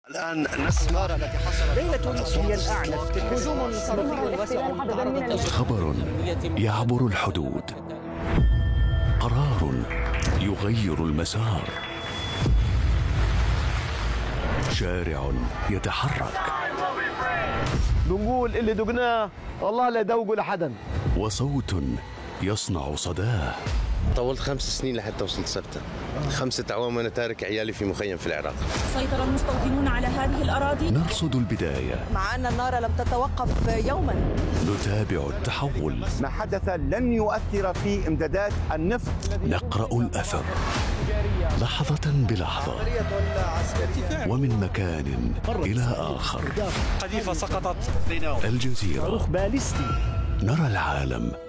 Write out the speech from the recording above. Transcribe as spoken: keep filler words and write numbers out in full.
الآن نسمع التي حصلت ليلة هي الأعنف، هجوم صاروخي واسع تعرضت. خبر يعبر الحدود، قرار يغير المسار، شارع يتحرك، بنقول اللي دقناه الله لا يدوقه لحدا، وصوت يصنع صداه. طولت خمس سنين لحتى وصلت سبتة. خمسة أعوام وأنا تارك عيالي في مخيم في العراق. سيطر المستوطنون على هذه الأراضي. نرصد البداية، مع أن النار لم تتوقف يوما. نتابع التحول. ما حدث لن يؤثر في إمدادات النفط. نقرأ الأثر لحظة بلحظة، ومن مكان إلى آخر. قذيفة سقطت. الجزيرة، صاروخ باليستي. نرى العالم